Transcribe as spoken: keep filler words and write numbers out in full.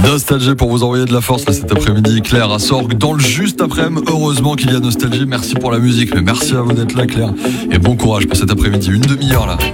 Nostalgie pour vous envoyer de la force là, cet après-midi. Claire à Sorgue dans le juste après-midi. Heureusement qu'il y a Nostalgie. Merci pour la musique, mais merci à vous d'être là, Claire. Et bon courage pour cet après-midi. Une demi-heure là.